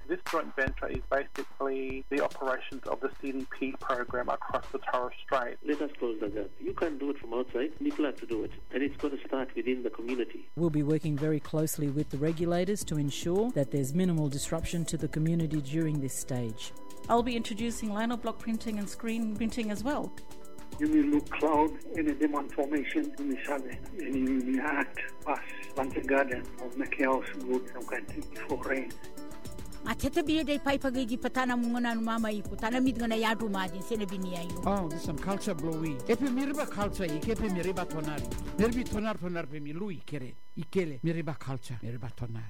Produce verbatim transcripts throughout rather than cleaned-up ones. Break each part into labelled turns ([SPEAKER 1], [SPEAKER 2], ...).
[SPEAKER 1] This joint venture is basically the operations of the C D P program across the Torres Strait.
[SPEAKER 2] Let us close the gap. You can't do it from outside. People have to do it. And it's got to start within the community.
[SPEAKER 3] We'll be working very closely with the regulators to ensure that there's minimal disruption to the community during this stage.
[SPEAKER 4] I'll be introducing lino block printing and screen printing as well.
[SPEAKER 5] You will look cloud in a demand formation in the southern, and you will act past Plant Garden of Macau's good some country before rain.
[SPEAKER 6] Atete biye dai pai pagi patana mungona mama iku tana mit ngana yadu maji sene binia yu.
[SPEAKER 7] Oh, there's some culture blowy. Epe miriba culture ikepe miriba tonari. Nerbi tonar tonar pe mi lui kere. Ikele miriba culture miriba tonar.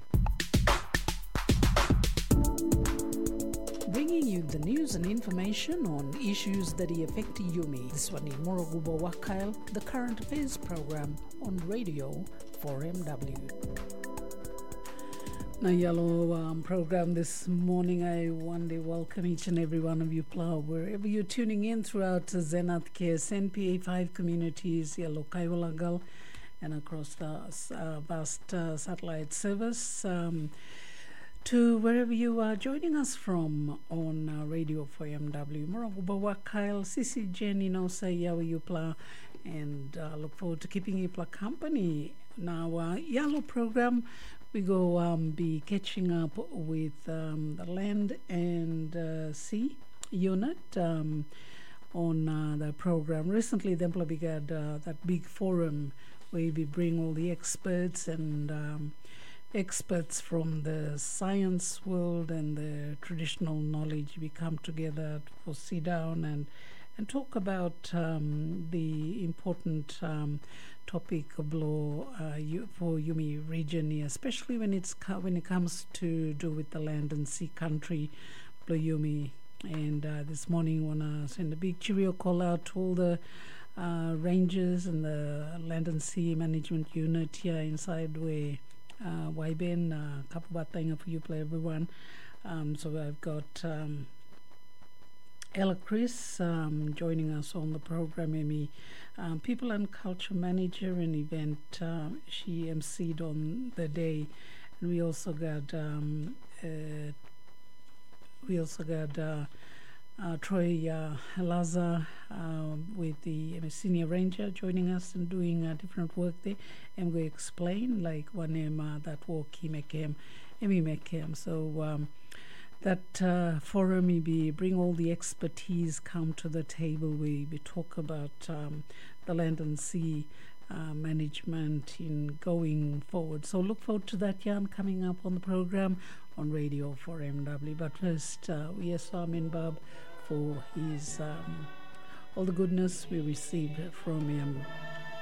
[SPEAKER 8] Bringing you the news and information on issues that affect Yumi. This one is Morogubo Wakail, the current affairs program on Radio four M W. Now, yellow um, program this morning. I want to welcome each and every one of you, Plow, wherever you're tuning in throughout Zenath Case, N P A five communities, yellow Kaiwalagal, and across the uh, vast uh, satellite service. Um, to wherever you are joining us from on uh, Radio four M W. Moroguba Wakail, Sisi Jenny Nosa Yawa Yupla, and uh, look forward to keeping you company. Now, uh, yellow program, we go um, be catching up with um, the Land and uh, Sea Unit um, on uh, the program. Recently, the we had uh, that big forum where we bring all the experts and um, experts from the science world and the traditional knowledge. We come together for sit down and and talk about um, the important um, topic of law uh, for Yumi region here, especially when it's co- when it comes to do with the land and sea country, Blue Yumi. And uh, this morning, I want to send a big cheerio call out to all the uh, rangers and the land and sea management unit here inside where uh, Waiben, uh, Kapubatanga for you, play everyone. Um, so I've got um, Ella Chris um, joining us on the program, Amy. Um, People and Culture Manager, an event uh, she emceed on the day. And we also got um, uh, we also got uh, uh, Troy uh, Laza uh, with the uh, Senior Ranger joining us and doing uh, different work there. And we explain like one name uh, that walk he mekem, Emi mekem. So um, that uh, forum maybe bring all the expertise come to the table. We, we talk about um, the land and sea uh, management in going forward. So look forward to that yarn coming up on the program on Radio four M W. But first, uh, we ask Amin Bab for his um, all the goodness we receive from him.